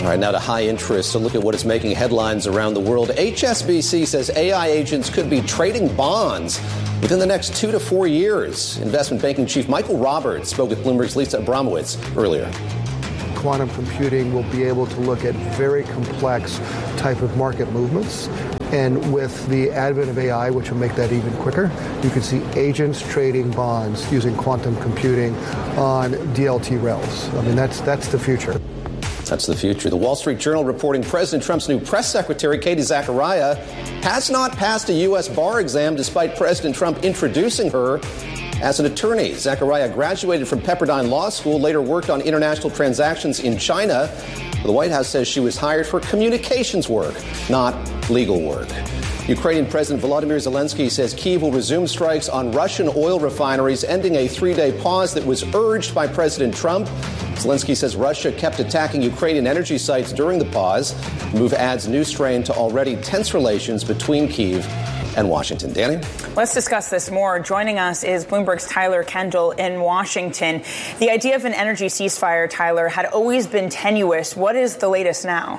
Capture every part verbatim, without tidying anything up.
All right, now to high interest. To look at what is making headlines around the world. H S B C says A I agents could be trading bonds within the next two to four years. Investment banking chief Michael Roberts spoke with Bloomberg's Lisa Abramowitz earlier. Quantum computing will be able to look at very complex type of market movements. And with the advent of A I, which will make that even quicker, you can see agents trading bonds using quantum computing on D L T rails. I mean, that's that's the future. That's the future. The Wall Street Journal reporting President Trump's new press secretary, Katie Zachariah, has not passed a U S bar exam despite President Trump introducing her as an attorney. Zachariah graduated from Pepperdine Law School, later worked on international transactions in China. The White House says she was hired for communications work, not legal work. Ukrainian President Volodymyr Zelensky says Kyiv will resume strikes on Russian oil refineries, ending a three-day pause that was urged by President Trump. Zelensky says Russia kept attacking Ukrainian energy sites during the pause. The move adds new strain to already tense relations between Kyiv and Washington. Danny? Let's discuss this more. Joining us is Bloomberg's Tyler Kendall in Washington. The idea of an energy ceasefire, Tyler, had always been tenuous. What is the latest now?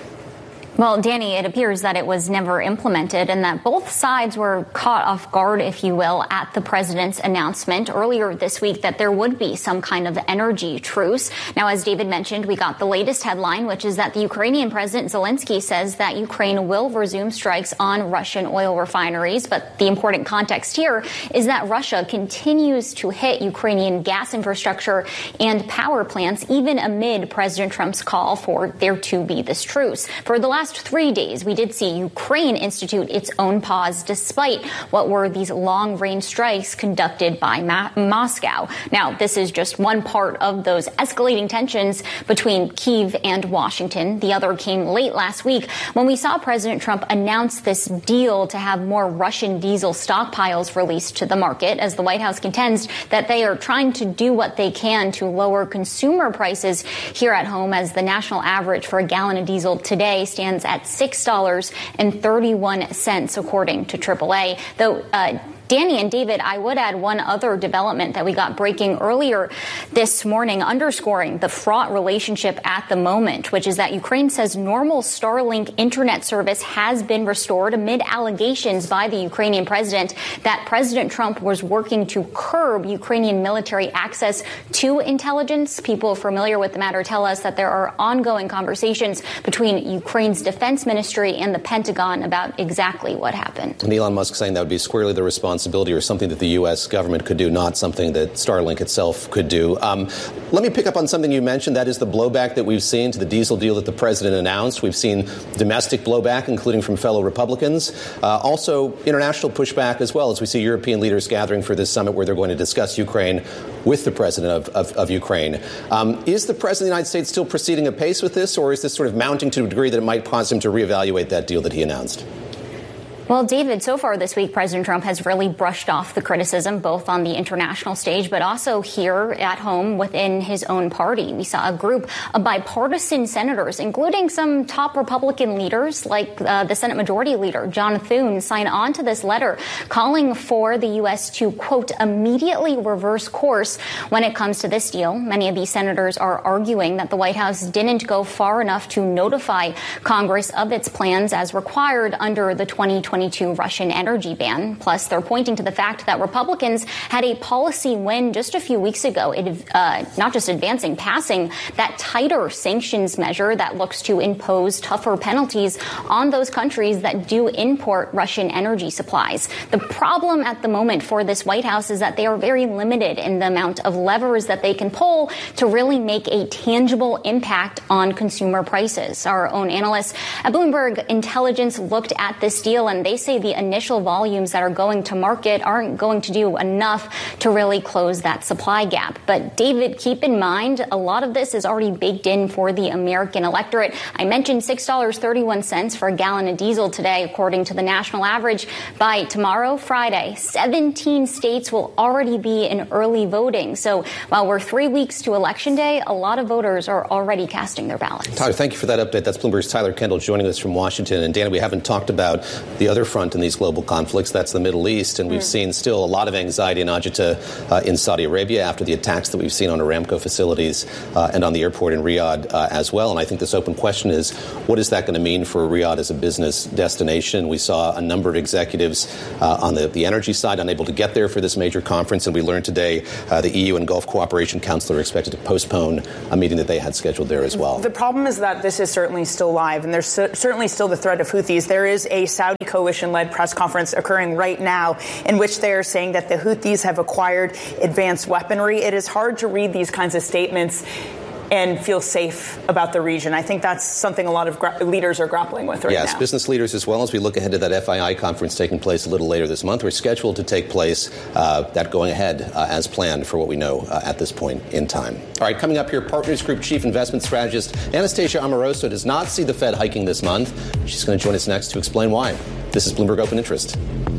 Well, Danny, it appears that it was never implemented and that both sides were caught off guard, if you will, at the president's announcement earlier this week that there would be some kind of energy truce. Now, as David mentioned, we got the latest headline, which is that the Ukrainian President Zelensky says that Ukraine will resume strikes on Russian oil refineries. But the important context here is that Russia continues to hit Ukrainian gas infrastructure and power plants, even amid President Trump's call for there to be this truce. For the last Last three days, we did see Ukraine institute its own pause despite what were these long-range strikes conducted by Ma- Moscow. Now, this is just one part of those escalating tensions between Kyiv and Washington. The other came late last week when we saw President Trump announce this deal to have more Russian diesel stockpiles released to the market, as the White House contends that they are trying to do what they can to lower consumer prices here at home, as the national average for a gallon of diesel today stands at six dollars and thirty-one cents, according to triple A. Though, uh, Danny and David, I would add one other development that we got breaking earlier this morning, underscoring the fraught relationship at the moment, which is that Ukraine says normal Starlink internet service has been restored amid allegations by the Ukrainian president that President Trump was working to curb Ukrainian military access to intelligence. People familiar with the matter tell us that there are ongoing conversations between Ukraine's defense ministry and the Pentagon about exactly what happened. And Elon Musk saying that would be squarely the responsibility or something that the U S government could do, not something that Starlink itself could do. Um, let me pick up on something you mentioned. That is the blowback that we've seen to the diesel deal that the president announced. We've seen domestic blowback, including from fellow Republicans. Uh, also, international pushback as well, as we see European leaders gathering for this summit where they're going to discuss Ukraine with the president of, of, of Ukraine. Um, is the president of the United States still proceeding apace with this, or is this sort of mounting to a degree that it might cause him to reevaluate that deal that he announced? Well, David, so far this week, President Trump has really brushed off the criticism, both on the international stage, but also here at home within his own party. We saw a group of bipartisan senators, including some top Republican leaders like uh, the Senate Majority Leader, John Thune, sign on to this letter calling for the U S to, quote, immediately reverse course when it comes to this deal. Many of these senators are arguing that the White House didn't go far enough to notify Congress of its plans as required under the twenty twenty-two Russian energy ban. Plus, they're pointing to the fact that Republicans had a policy win just a few weeks ago, it, uh, not just advancing, passing that tighter sanctions measure that looks to impose tougher penalties on those countries that do import Russian energy supplies. The problem at the moment for this White House is that they are very limited in the amount of levers that they can pull to really make a tangible impact on consumer prices. Our own analysts at Bloomberg Intelligence looked at this deal, and they say the initial volumes that are going to market aren't going to do enough to really close that supply gap. But David, keep in mind, a lot of this is already baked in for the American electorate. I mentioned six dollars and thirty-one cents for a gallon of diesel today, according to the national average. By tomorrow, Friday, seventeen states will already be in early voting. So while we're three weeks to Election Day, a lot of voters are already casting their ballots. Tyler, thank you for that update. That's Bloomberg's Tyler Kendall joining us from Washington. And Dan, we haven't talked about the other front in these global conflicts. That's the Middle East. And we've mm. seen still a lot of anxiety in Agita uh, in Saudi Arabia after the attacks that we've seen on Aramco facilities uh, and on the airport in Riyadh uh, as well. And I think this open question is, what is that going to mean for Riyadh as a business destination? We saw a number of executives uh, on the, the energy side unable to get there for this major conference. And we learned today uh, the E U and Gulf Cooperation Council are expected to postpone a meeting that they had scheduled there as well. The problem is that this is certainly still live, and there's so, certainly still the threat of Houthis. There is a Saudi coalition-led press conference occurring right now in which they are saying that the Houthis have acquired advanced weaponry. It is hard to read these kinds of statements and feel safe about the region. I think that's something a lot of gra- leaders are grappling with right yes, now. Yes, business leaders as well. As we look ahead to that F I I conference taking place a little later this month, we're scheduled to take place, uh, that going ahead uh, as planned for what we know uh, at this point in time. All right, coming up here, Partners Group Chief Investment Strategist Anastasia Amoroso does not see the Fed hiking this month. She's going to join us next to explain why. This is Bloomberg Open Interest.